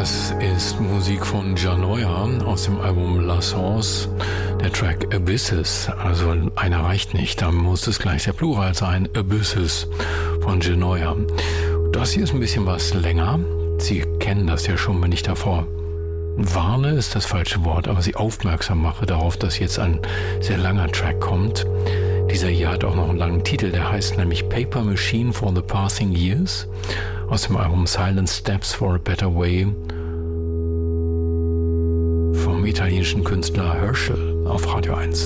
Das ist Musik von Janoia aus dem Album La Source, der Track Abysses. Also einer reicht nicht, da muss es gleich der Plural sein, Abysses von Janoia. Das hier ist ein bisschen was länger. Sie kennen das ja schon, wenn ich davor warne, ist das falsche Wort, aber Sie aufmerksam mache darauf, dass jetzt ein sehr langer Track kommt. Dieser hier hat auch noch einen langen Titel, der heißt nämlich Paper Machine for the Passing Years aus dem Album Silent Steps for a Better Way vom italienischen Künstler Herschel auf Radio 1.